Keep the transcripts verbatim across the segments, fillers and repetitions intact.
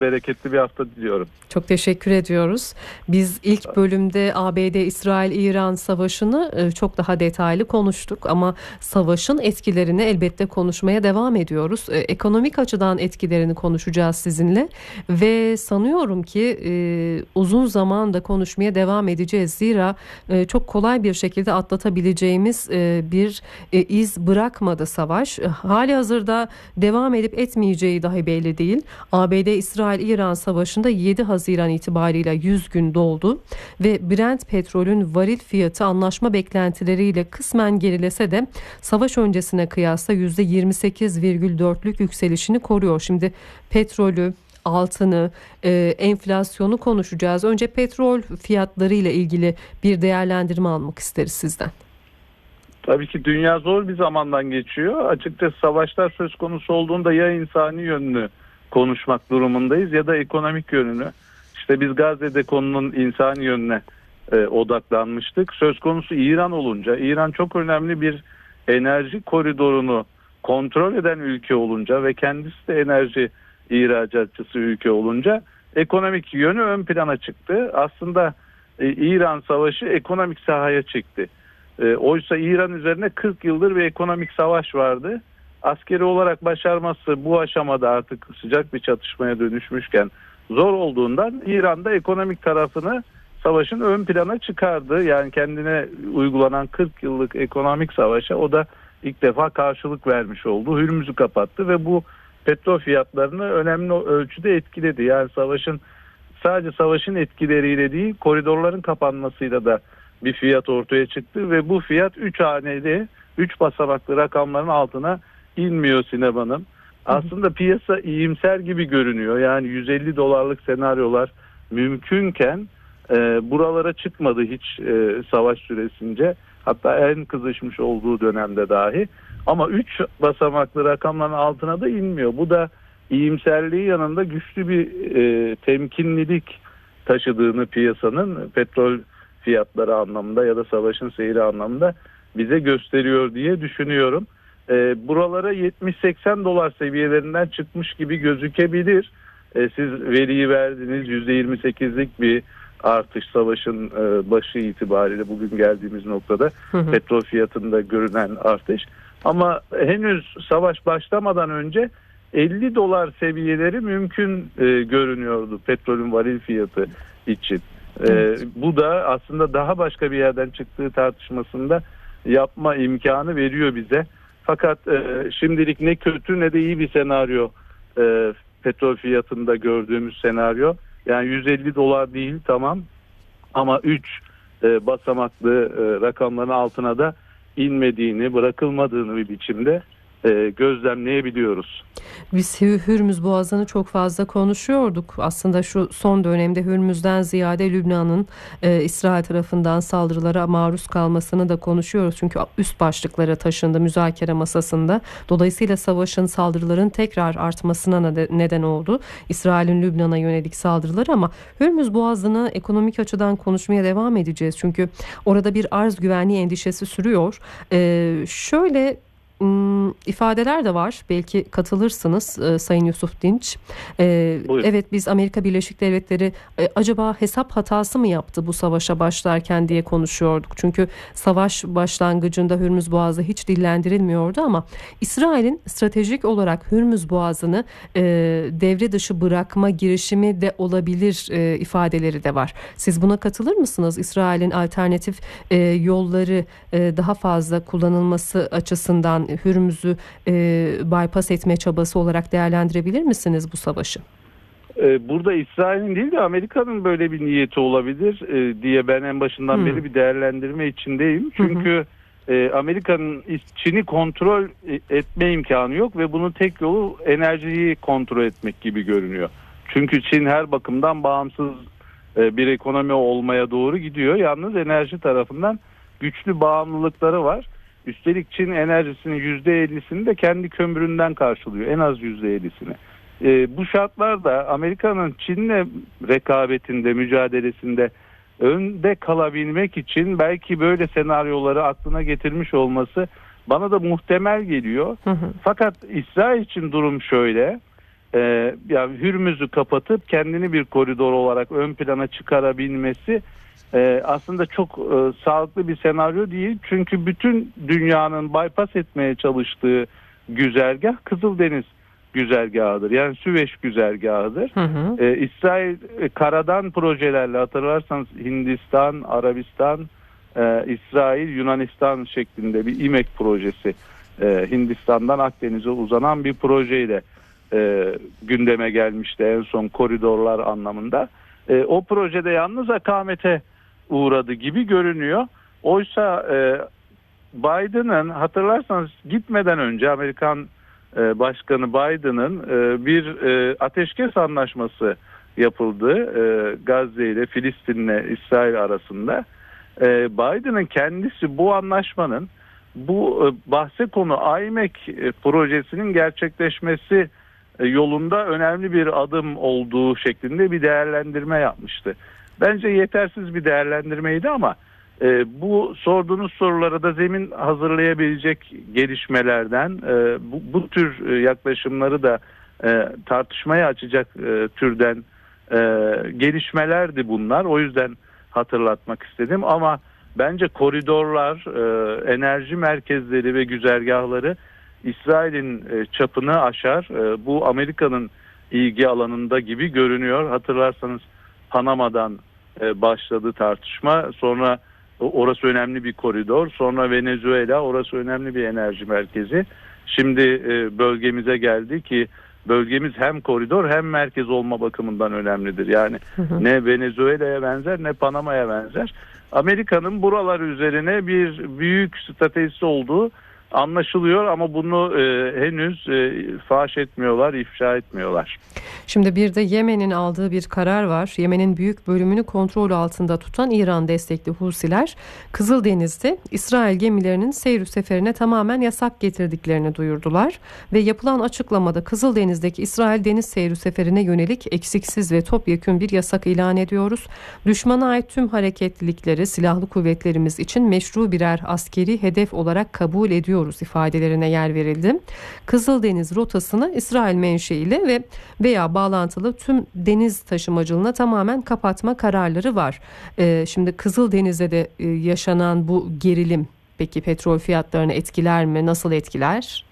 bereketli bir hafta diliyorum. Çok teşekkür ediyoruz. Biz ilk bölümde A B D İsrail-İran savaşını çok daha detaylı konuştuk ama savaşın etkilerini elbette konuşmaya devam ediyoruz. Ekonomik açıdan etkilerini konuşacağız sizinle ve sanıyorum ki e, uzun zaman da konuşmaya devam edeceğiz. Zira e, çok kolay bir şekilde atlatabileceğimiz e, bir e, iz bırakmadı savaş. Hali hazırda devam edip etmeyeceği dahi belli değil. A B D İsrail-İran savaşında yedi Haziran itibariyle yüz gün doldu ve Brent petrolün varil fiyatı anlaşma beklentileriyle kısmen gerilese de savaş öncesine kıyasla yüzde yirmi sekiz virgül dörtlük yükselişini koruyor. Şimdi petrolü, altını, e, enflasyonu konuşacağız. Önce petrol fiyatları ile ilgili bir değerlendirme almak isteriz sizden. Tabii ki dünya zor bir zamandan geçiyor. Açıkçası savaşlar söz konusu olduğunda ya insani yönünü konuşmak durumundayız ya da ekonomik yönünü. İşte biz Gazze'de konunun insani yönüne e, odaklanmıştık. Söz konusu İran olunca, İran çok önemli bir enerji koridorunu kontrol eden ülke olunca ve kendisi de enerji ihracatçısı ülke olunca ekonomik yönü ön plana çıktı. Aslında e, İran savaşı ekonomik sahaya çıktı. E, oysa İran üzerine kırk yıldır bir ekonomik savaş vardı. Askeri olarak başarması bu aşamada artık sıcak bir çatışmaya dönüşmüşken zor olduğundan İran'da ekonomik tarafını savaşın ön plana çıkardı. Yani kendine uygulanan kırk yıllık ekonomik savaşa o da ilk defa karşılık vermiş oldu. Hürmüz'ü kapattı ve bu petrol fiyatlarını önemli ölçüde etkiledi. Yani savaşın sadece savaşın etkileriyle değil koridorların kapanmasıyla da bir fiyat ortaya çıktı ve bu fiyat üç haneli üç basamaklı rakamların altına inmiyor Sinem Hanım. Aslında piyasa iyimser gibi görünüyor. Yani yüz elli dolarlık senaryolar mümkünken e, buralara çıkmadı hiç e, savaş süresince. Hatta en kızışmış olduğu dönemde dahi. Ama üç basamaklı rakamların altına da inmiyor. Bu da iyimserliği yanında güçlü bir e, temkinlilik taşıdığını piyasanın petrol fiyatları anlamında ya da savaşın seyri anlamında bize gösteriyor diye düşünüyorum. E, buralara yetmiş seksen dolar seviyelerinden çıkmış gibi gözükebilir. E, siz veriyi verdiniz, yüzde yirmi sekizlik bir artış savaşın e, başı itibariyle bugün geldiğimiz noktada hı hı. petrol fiyatında görünen artış. Ama henüz savaş başlamadan önce elli dolar seviyeleri mümkün e, görünüyordu petrolün varil fiyatı için. E, bu da aslında daha başka bir yerden çıktığı tartışmasında yapma imkanı veriyor bize. Fakat e, şimdilik ne kötü ne de iyi bir senaryo e, petrol fiyatında gördüğümüz senaryo. Yani yüz elli dolar değil tamam ama üç e, basamaklı e, rakamların altına da inmediğini, bırakılmadığını bir biçimde e, gözlemleyebiliyoruz. Biz Hürmüz Boğazı'nı çok fazla konuşuyorduk. Aslında şu son dönemde Hürmüz'den ziyade Lübnan'ın e, İsrail tarafından saldırılara maruz kalmasını da konuşuyoruz. Çünkü üst başlıklara taşındı müzakere masasında. Dolayısıyla savaşın, saldırıların tekrar artmasına neden oldu. İsrail'in Lübnan'a yönelik saldırıları ama Hürmüz Boğazı'nı ekonomik açıdan konuşmaya devam edeceğiz. Çünkü orada bir arz güvenliği endişesi sürüyor. E, şöyle ifadeler de var. Belki katılırsınız e, Sayın Yusuf Dinç. E, evet biz Amerika Birleşik Devletleri e, acaba hesap hatası mı yaptı bu savaşa başlarken diye konuşuyorduk. Çünkü savaş başlangıcında Hürmüz Boğazı hiç dillendirilmiyordu ama İsrail'in stratejik olarak Hürmüz Boğazı'nı e, devre dışı bırakma girişimi de olabilir e, ifadeleri de var. Siz buna katılır mısınız? İsrail'in alternatif e, yolları e, daha fazla kullanılması açısından Hürmüz'ü e, bypass etme çabası olarak değerlendirebilir misiniz bu savaşı? Burada İsrail'in değil de Amerika'nın böyle bir niyeti olabilir e, diye ben en başından hmm. beri bir değerlendirme içindeyim. Çünkü e, Amerika'nın Çin'i kontrol etme imkanı yok ve bunun tek yolu enerjiyi kontrol etmek gibi görünüyor. Çünkü Çin her bakımdan bağımsız e, bir ekonomi olmaya doğru gidiyor. Yalnız enerji tarafından güçlü bağımlılıkları var. Üstelik Çin enerjisinin yüzde ellisini de kendi kömüründen karşılıyor. En az yüzde ellisini. E, bu şartlarda Amerika'nın Çin'le rekabetinde, mücadelesinde önde kalabilmek için belki böyle senaryoları aklına getirmiş olması bana da muhtemel geliyor. Hı hı. Fakat İsrail için durum şöyle. e, yani Hürmüz'ü kapatıp kendini bir koridor olarak ön plana çıkarabilmesi e, aslında çok e, sağlıklı bir senaryo değil. Çünkü bütün dünyanın bypass etmeye çalıştığı güzergah Kızıldeniz güzergahıdır. Yani Süveyş güzergahıdır. Hı hı. Ee, İsrail e, karadan projelerle, hatırlarsanız Hindistan, Arabistan, e, İsrail, Yunanistan şeklinde bir İmek projesi, e, Hindistan'dan Akdeniz'e uzanan bir projeyle e, gündeme gelmişti en son koridorlar anlamında. E, o projede yalnız akamete uğradı gibi görünüyor. Oysa e, Biden'ın, hatırlarsanız gitmeden önce Amerikan e, Başkanı Biden'ın e, bir e, ateşkes anlaşması yapıldı e, Gazze ile Filistin'le İsrail arasında. E, Biden'ın kendisi bu anlaşmanın, bu e, bahse konu İmek e, projesinin gerçekleşmesi e, yolunda önemli bir adım olduğu şeklinde bir değerlendirme yapmıştı. Bence yetersiz bir değerlendirmeydi ama e, bu sorduğunuz sorulara da zemin hazırlayabilecek gelişmelerden, e, bu, bu tür e, yaklaşımları da e, tartışmaya açacak e, türden e, gelişmelerdi bunlar. O yüzden hatırlatmak istedim ama bence koridorlar, e, enerji merkezleri ve güzergahları İsrail'in e, çapını aşar. E, bu Amerika'nın ilgi alanında gibi görünüyor. Hatırlarsanız Panama'dan e, başladı tartışma. Sonra orası önemli bir koridor. Sonra Venezuela, orası önemli bir enerji merkezi. Şimdi e, bölgemize geldi ki bölgemiz hem koridor hem merkez olma bakımından önemlidir. Yani hı hı. ne Venezuela'ya benzer ne Panama'ya benzer. Amerika'nın buralar üzerine bir büyük stratejisi olduğu anlaşılıyor ama bunu e, henüz e, faş etmiyorlar, ifşa etmiyorlar. Şimdi bir de Yemen'in aldığı bir karar var. Yemen'in büyük bölümünü kontrol altında tutan İran destekli Husiler, Kızıldeniz'de İsrail gemilerinin seyir seferine tamamen yasak getirdiklerini duyurdular. Ve yapılan açıklamada Kızıldeniz'deki İsrail deniz seyir seferine yönelik eksiksiz ve topyekün bir yasak ilan ediyoruz. Düşmana ait tüm hareketlilikleri silahlı kuvvetlerimiz için meşru birer askeri hedef olarak kabul ediyoruz ifadelerine yer verildi. Kızıldeniz rotasını İsrail menşeili ve veya bağlantılı tüm deniz taşımacılığına tamamen kapatma kararları var. Ee, şimdi Kızıldeniz'de de e, yaşanan bu gerilim peki petrol fiyatlarını etkiler mi? Nasıl etkiler?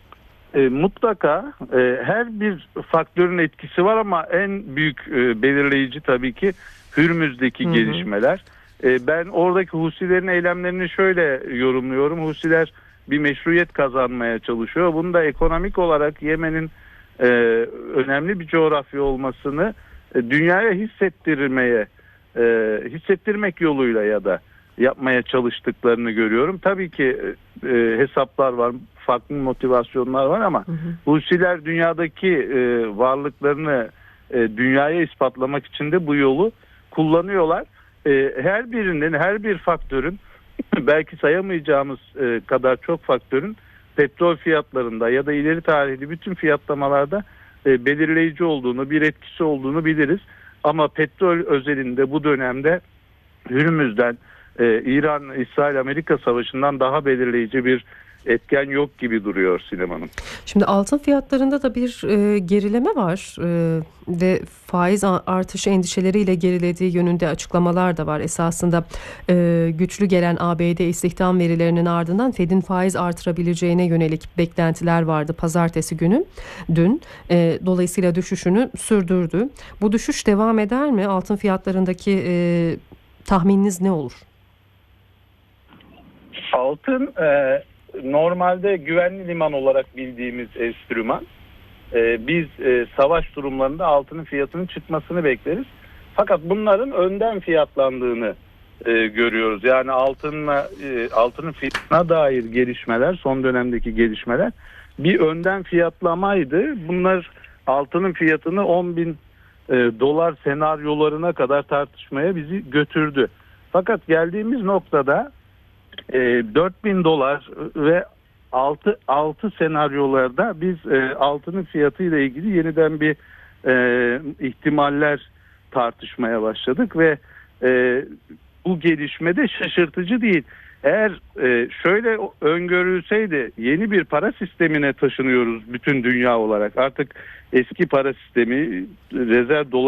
E, mutlaka e, her bir faktörün etkisi var ama en büyük e, belirleyici tabii ki Hürmüz'deki Hı-hı. gelişmeler. E, ben oradaki Husilerin eylemlerini şöyle yorumluyorum. Husiler bir meşruiyet kazanmaya çalışıyor. Bunu da ekonomik olarak Yemen'in e, önemli bir coğrafya olmasını e, dünyaya hissettirmeye, e, hissettirmek yoluyla ya da yapmaya çalıştıklarını görüyorum. Tabii ki e, hesaplar var, farklı motivasyonlar var ama hı hı. Husiler dünyadaki e, varlıklarını e, dünyaya ispatlamak için de bu yolu kullanıyorlar. E, her birinin, her bir faktörün belki sayamayacağımız e, kadar çok faktörün petrol fiyatlarında ya da ileri tarihli bütün fiyatlamalarda e, belirleyici olduğunu, bir etkisi olduğunu biliriz. Ama petrol özelinde bu dönemde Hürmüz'den, e, İran-İsrail-Amerika savaşından daha belirleyici bir etken yok gibi duruyor Sinem Hanım. Şimdi altın fiyatlarında da bir e, gerileme var e, ve faiz artışı endişeleriyle gerilediği yönünde açıklamalar da var. Esasında e, güçlü gelen A B D istihdam verilerinin ardından Fed'in faiz artırabileceğine yönelik beklentiler vardı pazartesi günü dün. E, dolayısıyla düşüşünü sürdürdü. Bu düşüş devam eder mi? Altın fiyatlarındaki e, tahmininiz ne olur? Altın e, normalde güvenli liman olarak bildiğimiz enstrüman. Ee, biz e, savaş durumlarında altının fiyatının çıkmasını bekleriz. Fakat bunların önden fiyatlandığını e, görüyoruz. Yani altınla e, altının fiyatına dair gelişmeler, son dönemdeki gelişmeler bir önden fiyatlamaydı. Bunlar altının fiyatını on bin e, dolar senaryolarına kadar tartışmaya bizi götürdü. Fakat geldiğimiz noktada e, dört bin dolar ve altı altı senaryolarda biz e, altının fiyatıyla ilgili yeniden bir e, ihtimaller tartışmaya başladık ve e, bu gelişme de şaşırtıcı değil. Eğer e, şöyle öngörülseydi, yeni bir para sistemine taşınıyoruz bütün dünya olarak. Artık eski para sistemi, rezerv dolar